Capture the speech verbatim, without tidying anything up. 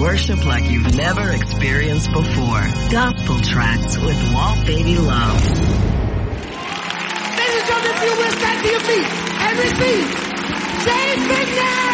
worship like you've never experienced before. Gospel Tracks with Walt Baby Love. Ladies and gentlemen, if you will stand to your feet and receive James McNabb.